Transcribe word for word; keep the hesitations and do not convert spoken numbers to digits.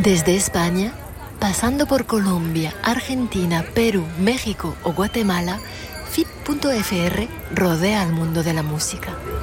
Desde España, pasando por Colombia, Argentina, Perú, México o Guatemala, F I P punto F R rodea al mundo de la música.